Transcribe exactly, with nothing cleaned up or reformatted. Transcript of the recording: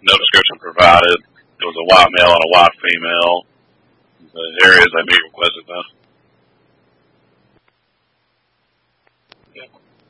No description provided. It was a white male and a white female. The areas they meet requested though.